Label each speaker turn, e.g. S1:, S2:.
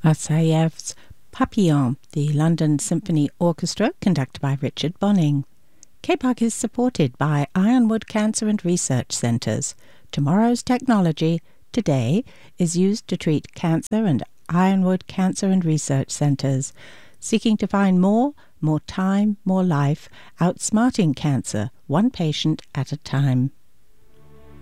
S1: Assayev's Papillon, the London Symphony Orchestra, conducted by Richard Bonning. KPARC is supported by Ironwood Cancer and Research Centres. Tomorrow's technology, today, is used to treat cancer, and Ironwood Cancer and Research Centres, seeking to find more time, more life, outsmarting cancer, one patient at a time.